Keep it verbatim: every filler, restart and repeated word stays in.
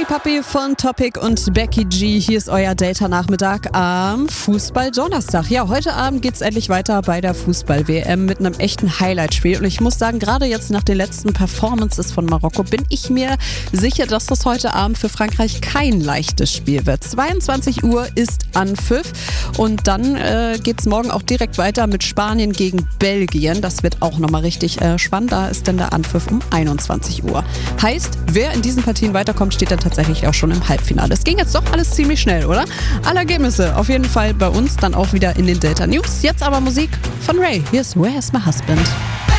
Sorry Papi von Topic und Becky G. Hier ist euer Data-Nachmittag am Fußball-Donnerstag. Ja, heute Abend geht's endlich weiter bei der Fußball-W M mit einem echten Highlight-Spiel. Und ich muss sagen, gerade jetzt nach den letzten Performances von Marokko bin ich mir sicher, dass das heute Abend für Frankreich kein leichtes Spiel wird. zweiundzwanzig Uhr ist Anpfiff und dann äh, geht's morgen auch direkt weiter mit Spanien gegen Belgien. Das wird auch nochmal richtig äh, spannend. Da ist dann der Anpfiff um einundzwanzig Uhr. Heißt, wer in diesen Partien weiterkommt, steht dann tatsächlich auch schon im Halbfinale. Es ging jetzt doch alles ziemlich schnell, oder? Alle Ergebnisse auf jeden Fall bei uns dann auch wieder in den Delta News. Jetzt aber Musik von Ray. Hier ist Where's My Husband?